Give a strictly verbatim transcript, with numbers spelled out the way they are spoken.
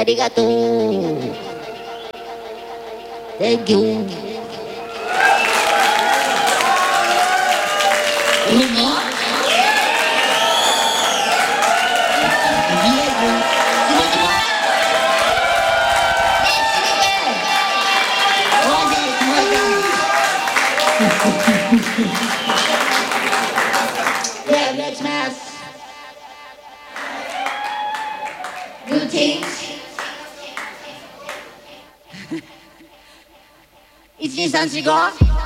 Arigato. Thank you. Yeah, let's mass. Good things. It's this Sansigo.